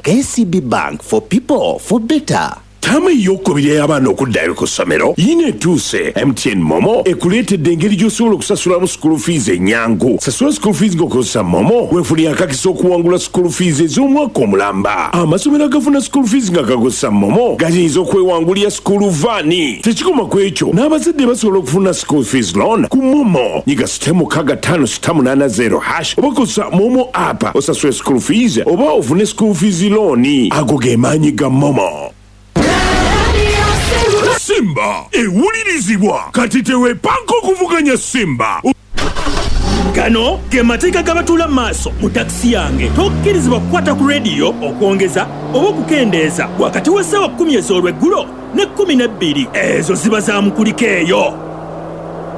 KCB Bank, for people, for better. Tama ey'okubiri y'abaana okuddayo ku ssomero yina etuuse. MTN Momo ekuleetedde engeri gy'osobola okusasulamu school fees ennyangu. Sasula school fees ng'okozesa Momo weefunira akakisa okuwangula school fees ez'omwaka omulamba. Amasomero agafuna school fees nga gakozesa Momo gayinza okwewangulira school vaani. Tekikoma ku ekyo n'abazadde basobola okufuna school fees loan ku Momo. Nyiga *55880# oba kozesa Momo app osasule school fees oba ofune school fees loan. Ago ge maanyi ga Momo. Simba ewulirizibwa kati teweepanka okuvuganya Simba. Gano ge mateeka gabatula maaso mu takisi yange. Tokkirizibwa kukwata ku radio okwongeza oba okukendeeza wakati w'essaawa 10 ez'olweggulo ne 12 ezo ziba za mukuliko eyo.